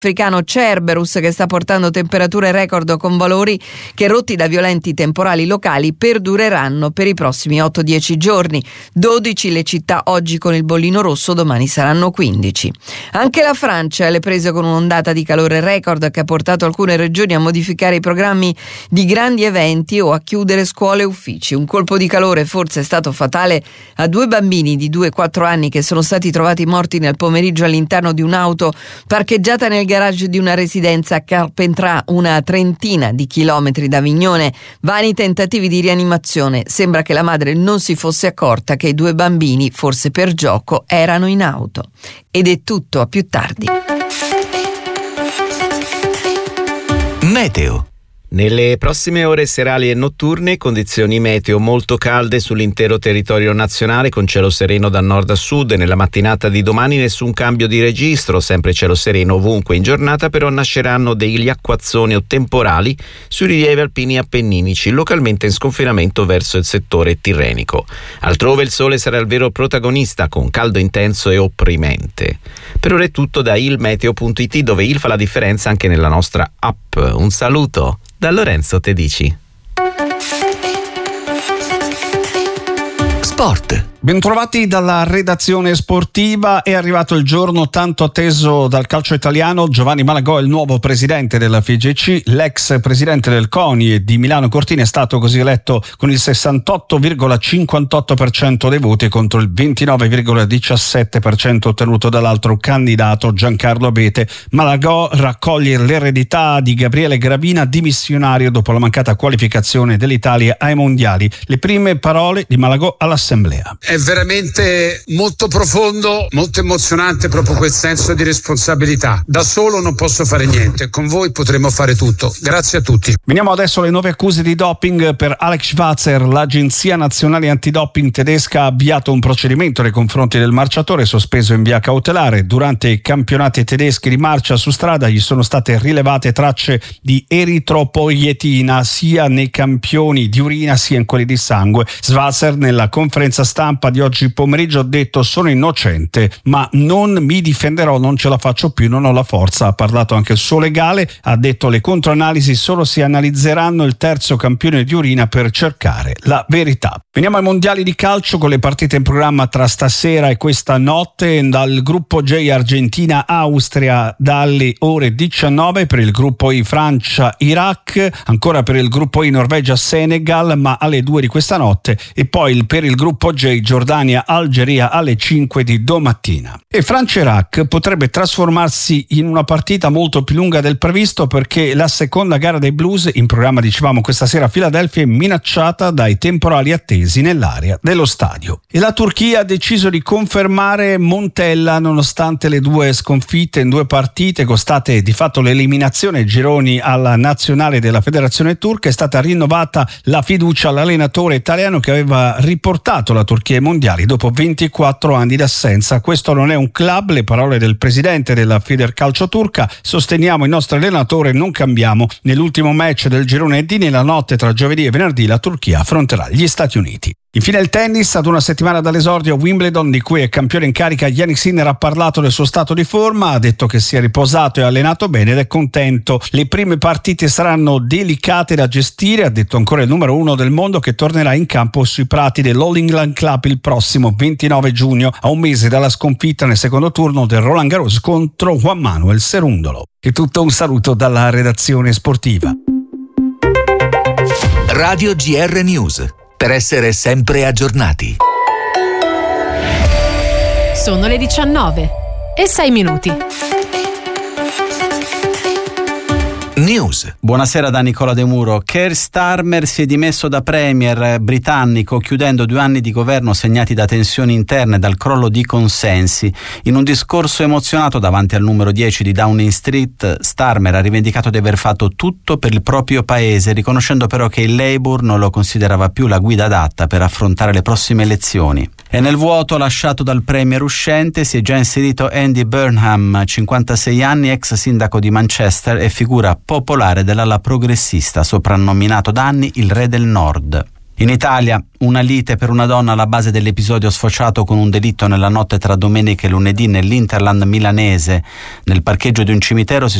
africano Cerberus, che sta portando temperature record con valori che, rotti da violenti temporali locali, perdureranno per i prossimi 8-10 giorni. 12 le città oggi con il bollino rosso, domani saranno 15. Anche la Francia è alle prese con un'ondata di calore record che ha portato alcune regioni a modificare i programmi di grandi eventi o a chiudere scuole e uffici. Un colpo di calore forse è stato fatale a 2 bambini di 2-4 anni che sono stati trovati morti nel pomeriggio all'interno di un'auto parcheggiata nel garage di una residenza a Carpentras, una trentina di chilometri da Avignone. Vani tentativi di rianimazione. Sembra che la madre non si fosse accorta che i 2 bambini, forse per gioco, erano in auto. Ed è tutto, a più tardi. Meteo. Nelle prossime ore serali e notturne, condizioni meteo molto calde sull'intero territorio nazionale, con cielo sereno da nord a sud. Nella mattinata di domani nessun cambio di registro, sempre cielo sereno ovunque. In giornata però nasceranno degli acquazzoni o temporali sui rilievi alpini appenninici, localmente in sconfinamento verso il settore tirrenico. Altrove il sole sarà il vero protagonista, con caldo intenso e opprimente. Per ora è tutto da ilmeteo.it, dove il fa la differenza anche nella nostra app. Un saluto da Lorenzo Tedici. Sport. Bentrovati dalla redazione sportiva. È arrivato il giorno tanto atteso dal calcio italiano. Giovanni Malagò è il nuovo presidente della FIGC. L'ex presidente del CONI e di Milano Cortina è stato così eletto con il 68,58% dei voti contro il 29,17% ottenuto dall'altro candidato, Giancarlo Abete. Malagò raccoglie l'eredità di Gabriele Gravina, dimissionario dopo la mancata qualificazione dell'Italia ai mondiali. Le prime parole di Malagò all'assemblea. È veramente molto profondo, molto emozionante proprio quel senso di responsabilità. Da solo non posso fare niente, con voi potremo fare tutto. Grazie a tutti. Veniamo adesso alle nuove accuse di doping per Alex Schwarzer. L'Agenzia Nazionale Antidoping tedesca ha avviato un procedimento nei confronti del marciatore, sospeso in via cautelare. Durante i campionati tedeschi di marcia su strada gli sono state rilevate tracce di eritropoietina sia nei campioni di urina sia in quelli di sangue. Schwarzer nella conferenza stampa di oggi pomeriggio ha detto: sono innocente ma non mi difenderò, non ce la faccio più, non ho la forza. Ha parlato anche il suo legale, ha detto: le controanalisi solo si analizzeranno il terzo campione di urina per cercare la verità. Veniamo ai mondiali di calcio con le partite in programma tra stasera e questa notte. Dal gruppo J Argentina-Austria dalle ore 19, per il gruppo I Francia-Iraq, ancora per il gruppo I Norvegia-Senegal ma alle 2 di questa notte, e poi per il gruppo J Giordania-Algeria alle 5 di domattina. E Francia-Iraq potrebbe trasformarsi in una partita molto più lunga del previsto, perché la seconda gara dei Blues, in programma dicevamo questa sera a Filadelfia, è minacciata dai temporali attesi nell'area dello stadio. E la Turchia ha deciso di confermare Montella nonostante le 2 sconfitte in 2 partite costate di fatto l'eliminazione ai gironi alla nazionale della federazione turca. È stata rinnovata la fiducia all'allenatore italiano che aveva riportato la Turchia ai mondiali dopo 24 anni d'assenza. Questo non è un club, le parole del presidente della Federcalcio turca: sosteniamo il nostro allenatore, non cambiamo. Nell'ultimo match del girone D, nella notte tra giovedì e venerdì, la Turchia affronterà gli Stati Uniti. Infine il tennis. Ad una settimana dall'esordio a Wimbledon, di cui è campione in carica Jannik Sinner, ha parlato del suo stato di forma, ha detto che si è riposato e allenato bene ed è contento. Le prime partite saranno delicate da gestire, ha detto ancora il numero 1 del mondo, che tornerà in campo sui prati dell'All England Club il prossimo 29 giugno, a un mese dalla sconfitta nel secondo turno del Roland Garros contro Juan Manuel Cerúndolo. E tutto un saluto dalla redazione sportiva. Radio GR News, per essere sempre aggiornati. Sono le 19:06. News. Buonasera da Nicola De Muro. Keir Starmer si è dimesso da premier britannico, chiudendo 2 anni di governo segnati da tensioni interne e dal crollo di consensi. In un discorso emozionato davanti al numero 10 di Downing Street, Starmer ha rivendicato di aver fatto tutto per il proprio paese, riconoscendo però che il Labour non lo considerava più la guida adatta per affrontare le prossime elezioni. E nel vuoto lasciato dal premier uscente si è già inserito Andy Burnham, 56 anni, ex sindaco di Manchester e figura popolare dell'ala progressista, soprannominato da anni il re del nord. In Italia, una lite per una donna alla base dell'episodio sfociato con un delitto nella notte tra domenica e lunedì nell'Interland milanese. Nel parcheggio di un cimitero si